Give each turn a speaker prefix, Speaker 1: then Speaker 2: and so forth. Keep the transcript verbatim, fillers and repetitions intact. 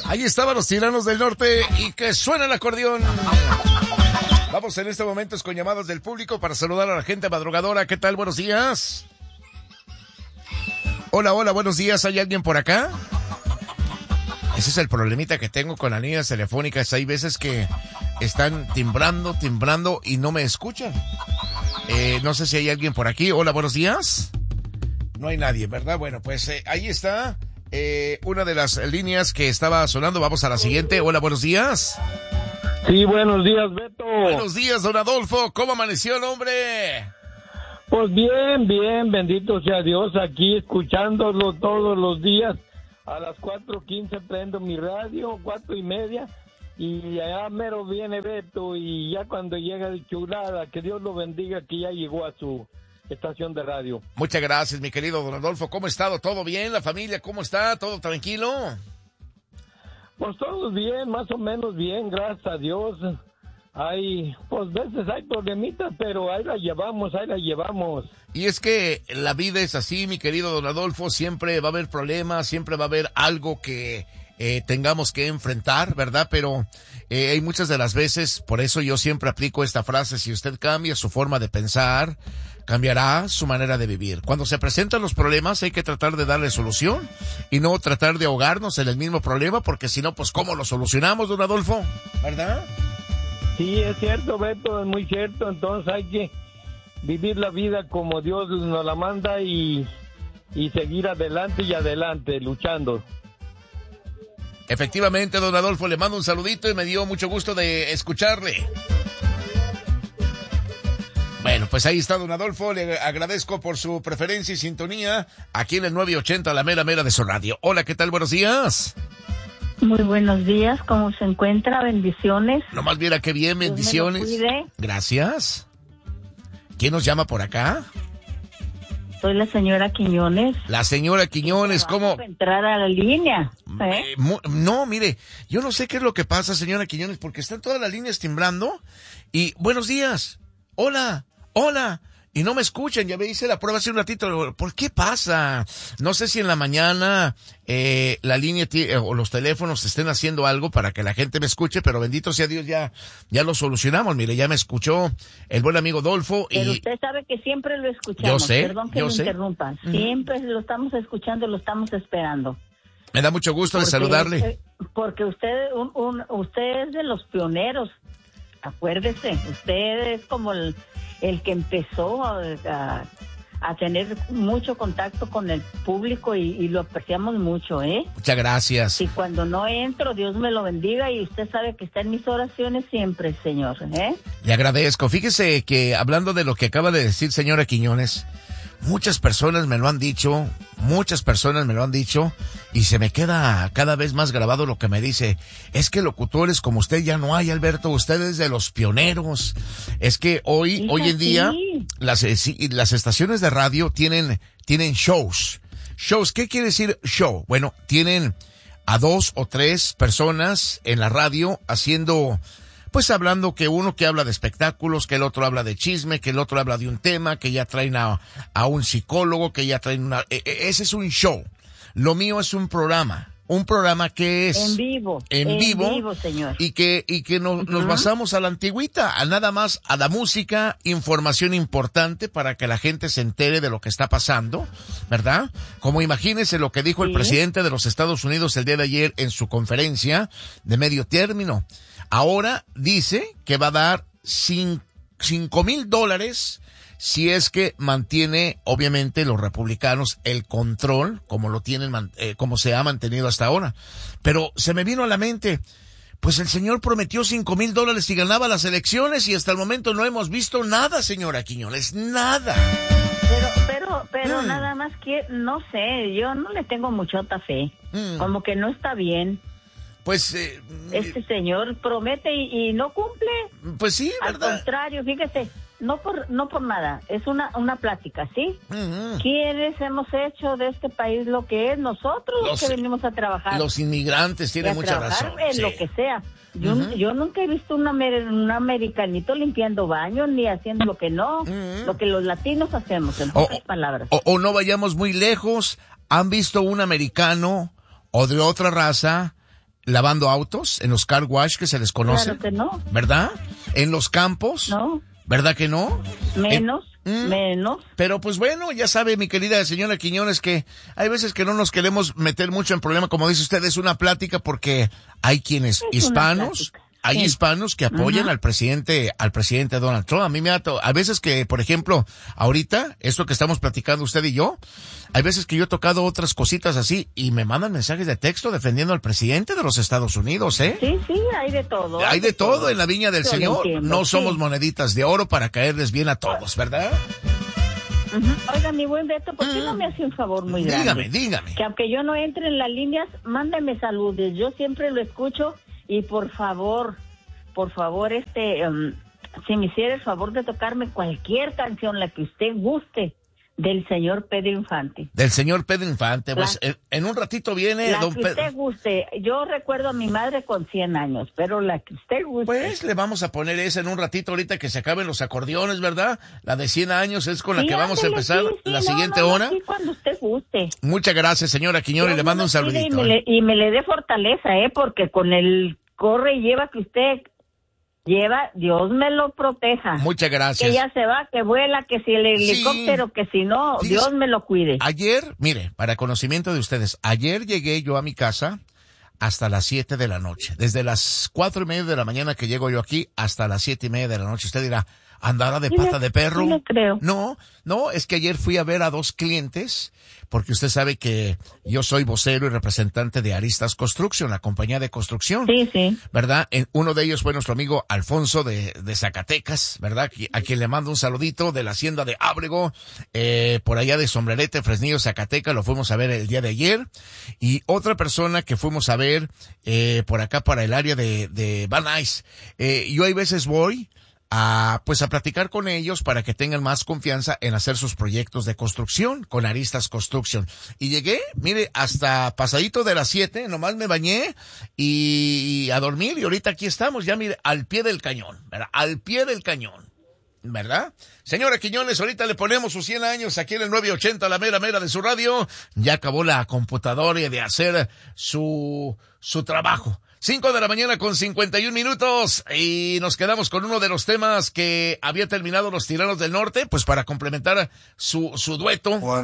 Speaker 1: Ahí estaban los Tiranos del Norte y que suena el acordeón. Vamos en este momento con llamadas del público para saludar a la gente madrugadora. ¿Qué tal? Buenos días. Hola, hola, buenos días. ¿Hay alguien por acá? Ese es el problemita que tengo con las líneas telefónicas. Hay veces que están timbrando, timbrando y no me escuchan. Eh, no sé si hay alguien por aquí. Hola, buenos días. No hay nadie, ¿verdad? Bueno, pues eh, ahí está eh, una de las líneas que estaba sonando. Vamos a la siguiente. Hola, buenos días.
Speaker 2: Sí, buenos días, Beto.
Speaker 1: Buenos días, don Adolfo. ¿Cómo amaneció el hombre?
Speaker 2: Pues bien, bien, bendito sea Dios, aquí escuchándolo todos los días. A las cuatro quince prendo mi radio, cuatro y media, y allá mero viene Beto, y ya cuando llega de chulada, que Dios lo bendiga, que ya llegó a su estación de radio.
Speaker 1: Muchas gracias, mi querido don Adolfo. ¿Cómo ha estado? ¿Todo bien? ¿La familia cómo está? ¿Todo tranquilo?
Speaker 2: Pues todo bien, más o menos bien, gracias a Dios. Hay, pues veces hay problemitas, pero ahí la llevamos, ahí la llevamos.
Speaker 1: Y es que la vida es así, mi querido don Adolfo, siempre va a haber problemas, siempre va a haber algo que eh, tengamos que enfrentar, ¿verdad? Pero eh, hay muchas de las veces, por eso yo siempre aplico esta frase: si usted cambia su forma de pensar, cambiará su manera de vivir. Cuando se presentan los problemas hay que tratar de darle solución y no tratar de ahogarnos en el mismo problema, porque si no, pues ¿cómo lo solucionamos, don Adolfo? ¿Verdad?
Speaker 2: Sí, es cierto, Beto, es muy cierto. Entonces hay que vivir la vida como Dios nos la manda y, y seguir adelante y adelante, luchando.
Speaker 1: Efectivamente, don Adolfo, le mando un saludito y me dio mucho gusto de escucharle. Bueno, pues ahí está don Adolfo, le agradezco por su preferencia y sintonía aquí en el nueve ochenta, la mera mera de su radio. Hola, ¿qué tal? Buenos días.
Speaker 3: Muy buenos días, ¿cómo se encuentra? Bendiciones.
Speaker 1: Nomás viera qué bien, bendiciones.
Speaker 3: Dios me lo cuide.
Speaker 1: Gracias. ¿Quién nos llama por acá?
Speaker 3: Soy la señora Quiñones.
Speaker 1: La señora Quiñones, ¿cómo?
Speaker 3: Para entrar a la línea. ¿eh?
Speaker 1: Eh, mu- no, mire, yo no sé qué es lo que pasa, señora Quiñones, porque están todas las líneas timbrando y buenos días, hola, hola, y no me escuchan. Ya me hice la prueba hace un ratito. ¿Por qué pasa? No sé si en la mañana eh, la línea t- eh, o los teléfonos estén haciendo algo para que la gente me escuche, pero bendito sea Dios, ya ya lo solucionamos. Mire, ya me escuchó el buen amigo Adolfo. Y
Speaker 3: Pero usted sabe que siempre lo escuchamos.
Speaker 1: Yo sé,
Speaker 3: Perdón que
Speaker 1: yo
Speaker 3: lo
Speaker 1: sé.
Speaker 3: interrumpa. Siempre lo estamos escuchando, lo estamos esperando.
Speaker 1: me da mucho gusto de
Speaker 3: Porque,
Speaker 1: saludarle.
Speaker 3: eh, Porque usted, un, un, usted es de los pioneros. Acuérdese, usted es como el, el que empezó a, a, a tener mucho contacto con el público y, y lo apreciamos mucho, ¿eh?
Speaker 1: Muchas gracias.
Speaker 3: Y cuando no entro, Dios me lo bendiga y usted sabe que está en mis oraciones siempre, señor, ¿eh?
Speaker 1: Le agradezco. Fíjese que hablando de lo que acaba de decir señora Quiñones, muchas personas me lo han dicho, muchas personas me lo han dicho, y se me queda cada vez más grabado lo que me dice. Es que locutores como usted ya no hay, Alberto, usted es de los pioneros. Es que hoy,
Speaker 3: Hija,
Speaker 1: hoy en día,
Speaker 3: sí.
Speaker 1: las, eh, sí, las estaciones de radio tienen, tienen shows. Shows, ¿qué quiere decir show? Bueno, tienen a dos o tres personas en la radio haciendo, pues hablando, que uno que habla de espectáculos, que el otro habla de chisme, que el otro habla de un tema, que ya traen a, a un psicólogo, que ya traen una... E- e- ese es un show. Lo mío es un programa. Un programa que es...
Speaker 3: En vivo.
Speaker 1: En vivo.
Speaker 3: vivo, señor.
Speaker 1: Y que, y que no, nos
Speaker 3: Ujú.
Speaker 1: basamos a la antigüita, a nada más a la música, información importante para que la gente se entere de lo que está pasando, ¿verdad? Como imagínense lo que dijo el
Speaker 3: Sí.
Speaker 1: presidente de los Estados Unidos el día de ayer en su conferencia de medio término. Ahora dice que va a dar cin- cinco mil dólares si es que mantiene, obviamente, los republicanos el control, como lo tienen, man- eh, como se ha mantenido hasta ahora. Pero se me vino a la mente, pues el señor prometió cinco mil dólares si ganaba las elecciones y hasta el momento no hemos visto nada, señora Quiñones, nada.
Speaker 3: Pero, pero, pero
Speaker 1: Mm.
Speaker 3: nada más que, no sé, yo no le tengo mucha fe.
Speaker 1: Mm.
Speaker 3: Como que no está bien.
Speaker 1: Pues, eh,
Speaker 3: Este señor promete y, y no cumple.
Speaker 1: pues sí,
Speaker 3: Al
Speaker 1: ¿verdad?
Speaker 3: contrario, fíjese, no por no por nada, es una una plática, ¿sí?
Speaker 1: Mm, mm.
Speaker 3: ¿Quiénes hemos hecho de este país lo que es? Nosotros
Speaker 1: Los-
Speaker 3: que venimos a trabajar.
Speaker 1: Los inmigrantes
Speaker 3: y
Speaker 1: tienen
Speaker 3: a
Speaker 1: mucha
Speaker 3: trabajar
Speaker 1: razón.
Speaker 3: en
Speaker 1: sí.
Speaker 3: lo que sea. Yo,
Speaker 1: Ujú.
Speaker 3: yo nunca he visto un, amer- un americanito limpiando baños ni haciendo lo que no,
Speaker 1: Ujú.
Speaker 3: lo que los latinos hacemos, en
Speaker 1: O-
Speaker 3: pocas palabras.
Speaker 1: O, o no vayamos muy lejos, ¿han visto un americano o de otra raza lavando autos, en los car wash que se les conoce.
Speaker 3: Claro que no.
Speaker 1: ¿Verdad? En los campos.
Speaker 3: No.
Speaker 1: ¿Verdad que no?
Speaker 3: Menos,
Speaker 1: eh,
Speaker 3: menos.
Speaker 1: Pero pues bueno, ya sabe mi querida señora Quiñones que hay veces que no nos queremos meter mucho en problema, como dice usted, es una plática porque hay quienes
Speaker 3: Es
Speaker 1: hispanos, hay
Speaker 3: sí.
Speaker 1: hispanos que apoyan
Speaker 3: uh-huh.
Speaker 1: al presidente, al presidente Donald Trump. A mí me ha to- a veces que, por ejemplo, ahorita, esto que estamos platicando usted y yo, hay veces que yo he tocado otras cositas así y me mandan mensajes de texto defendiendo al presidente de los Estados Unidos, ¿eh?
Speaker 3: Sí, sí, hay de todo.
Speaker 1: Hay de todo en la viña del
Speaker 3: Yo
Speaker 1: Señor.
Speaker 3: entiendo,
Speaker 1: No
Speaker 3: sí.
Speaker 1: somos moneditas de oro para caerles bien a todos, ¿verdad?
Speaker 3: Uh-huh. Oiga, mi buen Beto, ¿por qué no me hace un favor muy grande?
Speaker 1: Dígame, dígame.
Speaker 3: Que aunque yo no entre en las líneas, mándeme saludos. Yo siempre lo escucho y por favor, por favor, este, um, si me hiciera el favor de tocarme cualquier canción, la que usted guste, del señor Pedro Infante.
Speaker 1: Del señor Pedro Infante. Pues
Speaker 3: La-
Speaker 1: en, en un ratito viene
Speaker 3: La
Speaker 1: don
Speaker 3: que usted
Speaker 1: Pedro.
Speaker 3: guste. Yo recuerdo a mi madre con cien años, pero la que usted guste.
Speaker 1: Pues le vamos a poner esa en un ratito ahorita que se acaben los acordeones, ¿verdad? La de cien años es con la
Speaker 3: Sí,
Speaker 1: que vamos a
Speaker 3: ándele,
Speaker 1: empezar
Speaker 3: sí, sí,
Speaker 1: la
Speaker 3: no,
Speaker 1: siguiente
Speaker 3: no, no,
Speaker 1: hora.
Speaker 3: sí, cuando usted guste.
Speaker 1: Muchas gracias, señora Quiñones,
Speaker 3: Dios
Speaker 1: le mando un
Speaker 3: me lo cuide
Speaker 1: saludito.
Speaker 3: Y me,
Speaker 1: ¿eh?
Speaker 3: le, y me le dé fortaleza, ¿eh? Porque con el corre y lleva que usted lleva, Dios me lo proteja.
Speaker 1: Muchas gracias.
Speaker 3: Que ya se va, que vuela, que si el
Speaker 1: Sí.
Speaker 3: helicóptero, que si no,
Speaker 1: Fíjese,
Speaker 3: Dios me lo cuide.
Speaker 1: Ayer, mire, para conocimiento de ustedes, ayer llegué yo a mi casa hasta las siete de la noche. Desde las cuatro y media de la mañana que llego yo aquí hasta las siete y media de la noche. Usted dirá, ¿andara de
Speaker 3: Sí
Speaker 1: pata
Speaker 3: le-
Speaker 1: de perro?
Speaker 3: sí le creo.
Speaker 1: No, no, es que ayer fui a ver a dos clientes, porque usted sabe que yo soy vocero y representante de Aristas Construction, la compañía de construcción.
Speaker 3: Sí, sí.
Speaker 1: ¿Verdad? En- uno de ellos fue nuestro amigo Alfonso de, de Zacatecas, ¿verdad? Qui- A quien le mando un saludito de la hacienda de Ábrego, eh, por allá de Sombrerete, Fresnillo, Zacatecas, lo fuimos a ver el día de ayer. Y otra persona que fuimos a ver, eh, por acá para el área de, de Van Nuys. Eh, yo hay veces voy a, pues a platicar con ellos para que tengan más confianza en hacer sus proyectos de construcción con Aristas Construction. Y llegué, mire, hasta pasadito de las siete, nomás me bañé y a dormir y ahorita aquí estamos, ya mire, al pie del cañón, ¿verdad? Al pie del cañón. ¿Verdad? Señora Quiñones, ahorita le ponemos sus cien años aquí en el nueve ochenta, la mera mera de su radio. Ya acabó la computadora de hacer su, su trabajo. Cinco de la mañana con cincuenta y un minutos y nos quedamos con uno de los temas que había terminado Los Tiranos del Norte, pues para complementar su, su dueto.